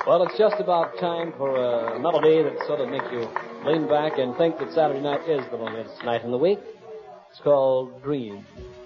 Well, it's just about time for a melody that sort of makes you lean back and think that Saturday night is the longest night in the week. It's called Dream.